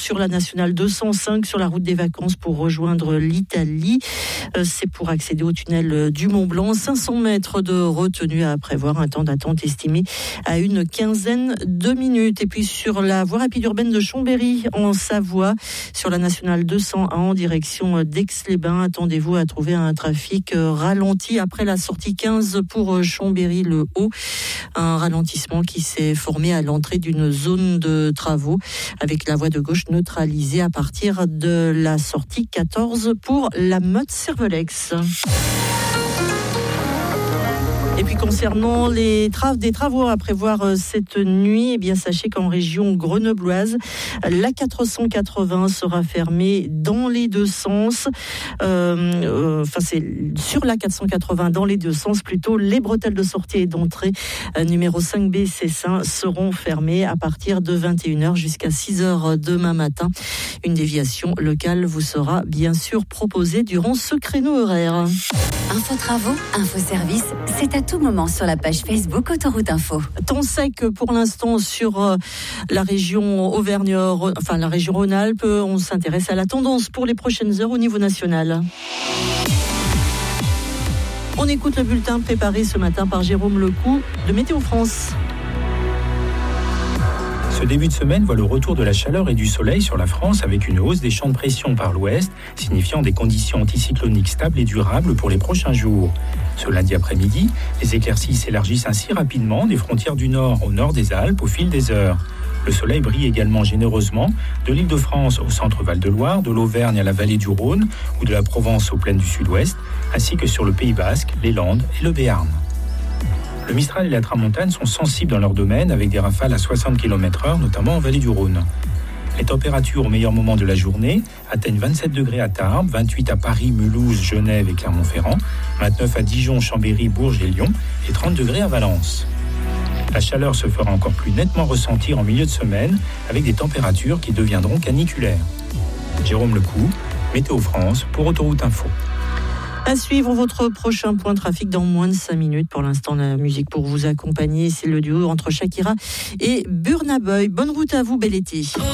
sur la nationale 205 sur la route des vacances pour rejoindre l'Italie. C'est pour accéder au tunnel du Mont-Blanc. 500 mètres de retenue à prévoir, un temps d'attente estimé à une quinzaine de minutes. Et puis sur la voie rapide urbaine de Chambéry en Savoie, sur la nationale 201 en direction d'Aix-les-Bains, attendez-vous à trouver un trafic ralenti après la sortie 15 pour Chambéry-le-Haut. Un ralentissement qui s'est formé à l'entrée d'une zone de travaux avec la voie de gauche neutralisée à partir de la sortie 14 pour la Motte-Cervelex. Et puis concernant des travaux à prévoir cette nuit, eh bien sachez qu'en région grenobloise, la 480 sera fermée dans les deux sens. C'est sur la 480 dans les deux sens plutôt. Les bretelles de sortie et d'entrée numéro 5B Cessin seront fermées à partir de 21h jusqu'à 6h demain matin. Une déviation locale vous sera bien sûr proposée durant ce créneau horaire. Info travaux, info service, c'est à tout moment sur la page Facebook Autoroute Info. Temps sec pour l'instant sur la région Auvergne-Rhône, la région Rhône-Alpes. On s'intéresse à la tendance pour les prochaines heures au niveau national. On écoute le bulletin préparé ce matin par Jérôme Lecou de Météo France. Ce début de semaine voit le retour de la chaleur et du soleil sur la France avec une hausse des champs de pression par l'ouest, signifiant des conditions anticycloniques stables et durables pour les prochains jours. Ce lundi après-midi, les éclaircies s'élargissent ainsi rapidement des frontières du nord au nord des Alpes au fil des heures. Le soleil brille également généreusement de l'Île-de-France au centre Val-de-Loire, de l'Auvergne à la vallée du Rhône ou de la Provence aux plaines du sud-ouest, ainsi que sur le Pays Basque, les Landes et le Béarn. Le Mistral et la Tramontane sont sensibles dans leur domaine avec des rafales à 60 km/h, notamment en vallée du Rhône. Les températures au meilleur moment de la journée atteignent 27 degrés à Tarbes, 28 à Paris, Mulhouse, Genève et Clermont-Ferrand, 29 à Dijon, Chambéry, Bourges et Lyon et 30 degrés à Valence. La chaleur se fera encore plus nettement ressentir en milieu de semaine avec des températures qui deviendront caniculaires. Jérôme Lecou, Météo France pour Autoroute Info. À suivre votre prochain point trafic dans moins de 5 minutes. Pour l'instant, la musique pour vous accompagner, c'est le duo entre Shakira et Burna Boy. Bonne route à vous, bel été.